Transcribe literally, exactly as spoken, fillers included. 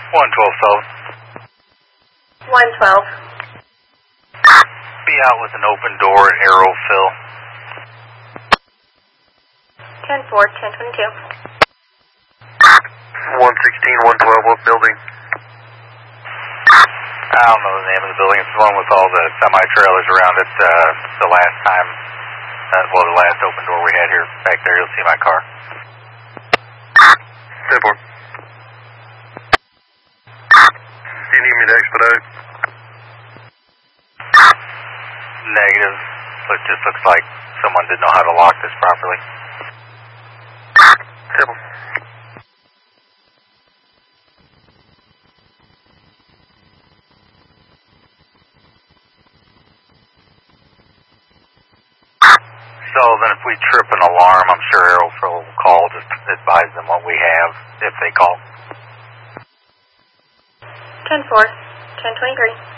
one twelve South. one twelve. Be out with an open door at Arrow Fill. ten four, ten twenty-two. one sixteen, one twelve, what building? I don't know the name of the building. It's the one with all the semi-trailers around it. Uh, the last time, uh, well, the last open door we had here. Back there, you'll see my car. ten four. Do you need me to expedite? Negative. It just looks like someone didn't know how to lock this properly. ten four. So then if we trip an alarm, I'm sure Aerofil will call, just advise them what we have if they call. ten four, ten twenty-three.